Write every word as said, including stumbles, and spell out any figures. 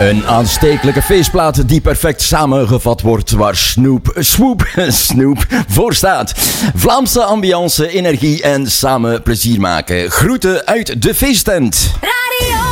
Een aanstekelijke feestplaat die perfect samengevat wordt, waar Snoop, Swoop, Snoop voor staat. Vlaamse ambiance, energie en samen plezier maken. Groeten uit de feesttent. Radio